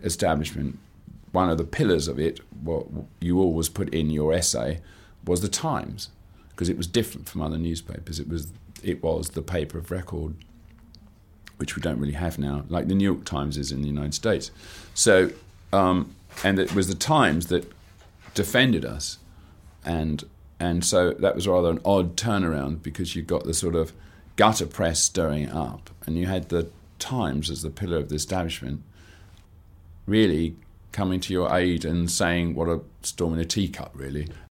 establishment, one of the pillars of it, what you always put in your essay, was the Times, because it was different from other newspapers. It was the paper of record, which we don't really have now, like the New York Times is in the United States. So, and it was the Times that defended us, and so that was rather an odd turnaround, because you got the sort of gutter press stirring it up, and you had the Times as the pillar of the establishment really coming to your aid and saying what a storm in a teacup, really.